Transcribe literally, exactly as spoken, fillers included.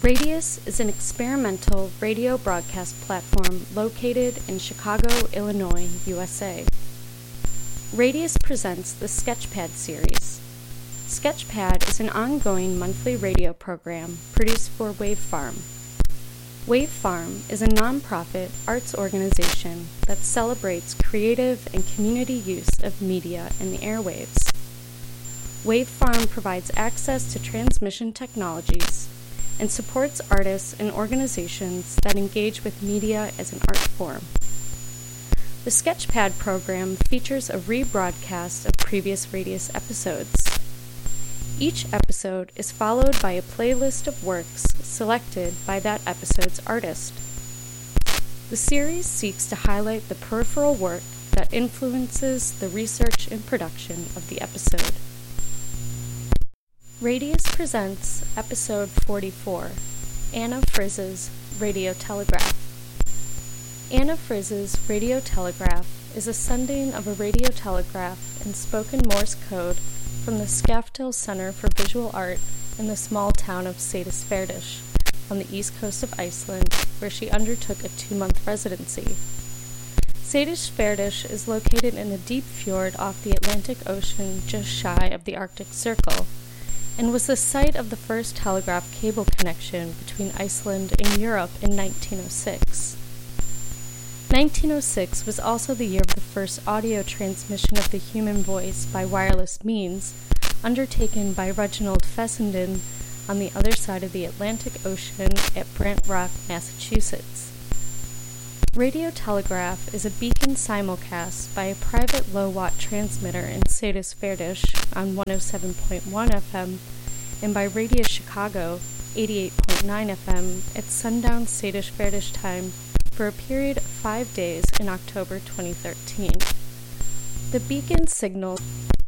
Radius is an experimental radio broadcast platform located in Chicago, Illinois, U S A. Radius presents the Sketchpad series. Sketchpad is an ongoing monthly radio program produced for Wave Farm. Wave Farm is a nonprofit arts organization that celebrates creative and community use of media in the airwaves. Wave Farm provides access to transmission technologies and supports artists and organizations that engage with media as an art form. The Sketchpad program features a rebroadcast of previous Radius episodes. Each episode is followed by a playlist of works selected by that episode's artist. The series seeks to highlight the peripheral work that influences the research and production of the episode. Radius presents Episode forty-four, Anna Frizz's Radio Telegraph. Anna Frizz's Radio Telegraph is a sending of a radio telegraph in spoken Morse code from the Skaftil Center for Visual Art in the small town of Seyðisfirðir on the east coast of Iceland, where she undertook a two-month residency. Seyðisfirðir is located in a deep fjord off the Atlantic Ocean just shy of the Arctic Circle, and was the site of the first telegraph cable connection between Iceland and Europe in nineteen oh six. nineteen oh six was also the year of the first audio transmission of the human voice by wireless means, undertaken by Reginald Fessenden on the other side of the Atlantic Ocean at Brant Rock, Massachusetts. Radio Telegraph is a beacon simulcast by a private low-watt transmitter in Seyðisfirðir on one oh seven point one F M and by Radius Chicago, eighty-eight point nine F M at sundown Seyðisfirðir time for a period of five days in October twenty thirteen. The beacon signal